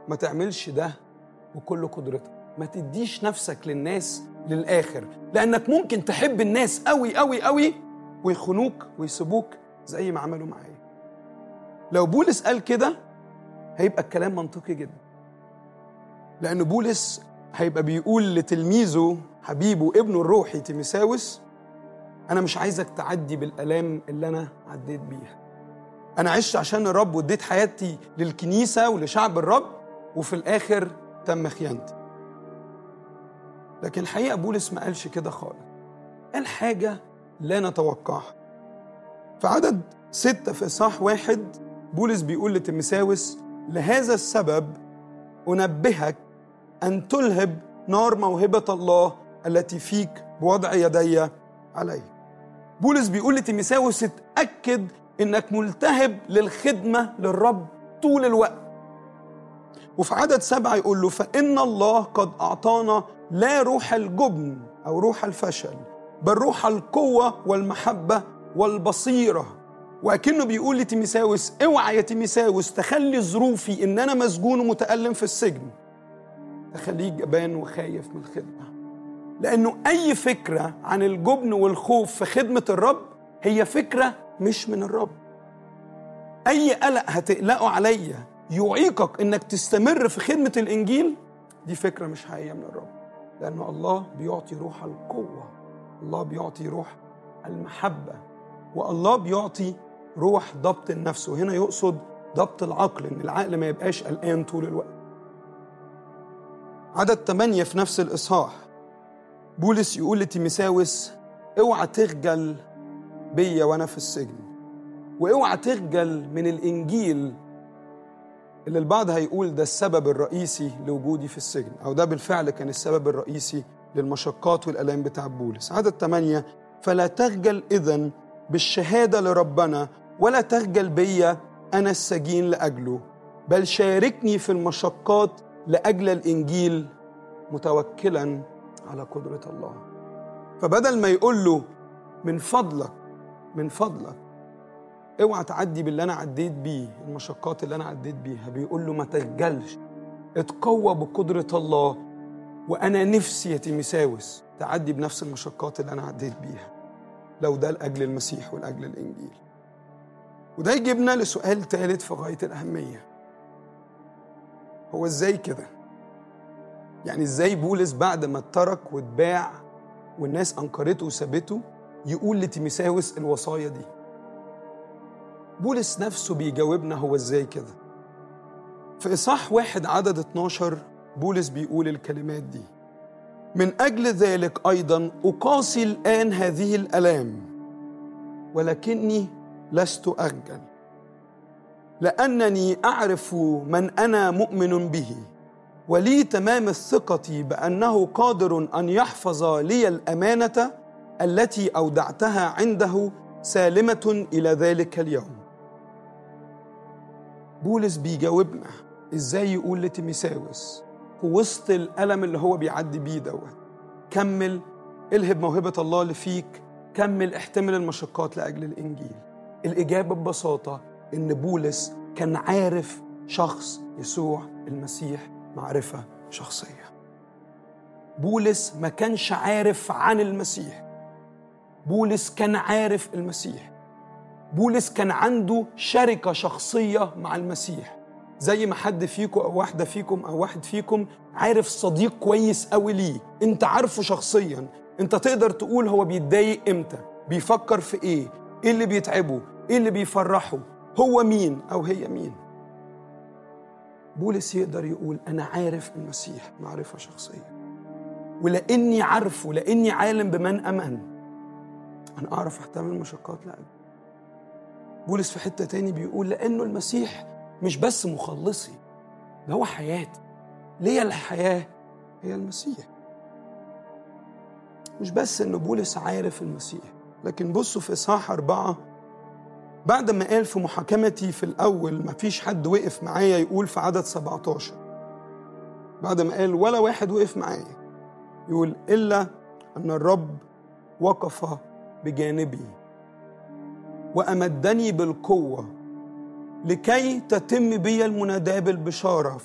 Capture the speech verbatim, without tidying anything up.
ما تعملش ده بكل قدرتك. ما تديش نفسك للناس للآخر، لأنك ممكن تحب الناس قوي قوي قوي ويخونوك ويسيبوك زي ما عملوا معايا. لو بولس قال كده هيبقى الكلام منطقي جدا، لأن بولس هيبقى بيقول لتلميذه حبيبه ابنه الروحي تيموثاوس: أنا مش عايزك تعدي بالآلام اللي أنا عديت بيها. أنا عشت عشان الرب واديت حياتي للكنيسة ولشعب الرب، وفي الآخر تم خيانتي. لكن الحقيقة بولس ما قالش كده خالص، قال حاجة لا نتوقعها. في عدد ستة في إصحاح واحد بولس بيقول لتيموثاوس: لهذا السبب أنبهك أن تلهب نار موهبة الله التي فيك بوضع يدي عليه. بولس بيقول لتيموثاوس: اتأكد إنك ملتهب للخدمة للرب طول الوقت. وفي عدد سبعة يقول له: فإن الله قد أعطانا لا روح الجبن أو روح الفشل، بل روح القوة والمحبة والبصيرة. وأكنه بيقول لتيموثاوس: اوعى يا تيموثاوس تخلي ظروفي إن أنا مسجون ومتألم في السجن تخليك جبان وخايف من الخدمة، لأنه أي فكرة عن الجبن والخوف في خدمة الرب هي فكرة مش من الرب. أي قلق هتقلقه عليا يعيقك إنك تستمر في خدمة الإنجيل، دي فكرة مش حقيقية من الرب، لأن الله بيعطي روح القوة، الله بيعطي روح المحبة، والله بيعطي روح ضبط النفس. وهنا يقصد ضبط العقل، إن العقل ما يبقاش قلقان طول الوقت. عدد ثمانية في نفس الإصحاح بولس يقول لتيموثاوس: اوعى تخجل بيا وأنا في السجن، واوعى تخجل من الإنجيل اللي البعض هيقول ده السبب الرئيسي لوجودي في السجن، أو ده بالفعل كان السبب الرئيسي للمشقات والألام بتاع بولس. عدد ثمانية: فلا تخجل إذن بالشهادة لربنا، ولا تخجل بيا أنا السجين لأجله، بل شاركني في المشقات لأجل الإنجيل متوكلا على قدرة الله. فبدل ما يقول له من فضلك من فضلك اوعى تعدي باللي أنا عديت بيه، المشقات اللي أنا عديت بيها، بيقول له ما تخجلش، اتقوى بقدرة الله. وأنا نفسي يا تيموثاوس تعدي بنفس المشقات اللي أنا عديت بيها، لو ده لأجل المسيح ولأجل الإنجيل. وده يجيبنا لسؤال ثالث في غاية الأهمية: هو إزاي كده؟ يعني إزاي بولس بعد ما اترك واتباع والناس أنكرته وسابته يقول لتيموثاوس الوصايا دي؟ بولس نفسه بيجاوبنا هو إزاي كده. في إصحاح واحد عدد اتناشر بولس بيقول الكلمات دي: من أجل ذلك أيضا أقاسي الآن هذه الآلام، ولكني لست أخجل، لأنني أعرف من أنا مؤمن به، ولي تمام الثقة بأنه قادر أن يحفظ لي الأمانة التي أودعتها عنده سالمة إلى ذلك اليوم. بولس بيجاوبنا إزاي يقول لتيموثاوس في وسط الألم اللي هو بيعدي بيه دوت: كمل، الهب موهبة الله اللي فيك، كمل، احتمل المشقات لأجل الإنجيل. الإجابة ببساطة إن بولس كان عارف شخص يسوع المسيح معرفة شخصية. بولس ما كانش عارف عن المسيح، بولس كان عارف المسيح. بولس كان عنده شركة شخصية مع المسيح، زي ما حد فيكم أو واحدة فيكم أو واحد فيكم عارف صديق كويس قوي ليه، انت عارفه شخصيا، انت تقدر تقول هو بيتضايق امتى، بيفكر في ايه، ايه اللي بيتعبه، ايه اللي بيفرحه، هو مين أو هي مين. بولس يقدر يقول أنا عارف المسيح معرفة شخصية، ولأني عارفه، لأني عالم بمن أمن، أنا أعرف أحتمل مشقات لأجله. بولس في حتة تاني بيقول لأنه المسيح مش بس مخلصي، ده هو حياتي، ليه الحياة هي المسيح. مش بس إنه بولس عارف المسيح، لكن بصوا في إصحاح أربعة بعد ما قال في محاكمتي في الأول ما فيش حد وقف معايا، يقول في عدد سبعتاشر بعد ما قال ولا واحد وقف معايا، يقول إلا أن الرب وقف بجانبي وأمدني بالقوة لكي تتم بي المناداة بالبشارة.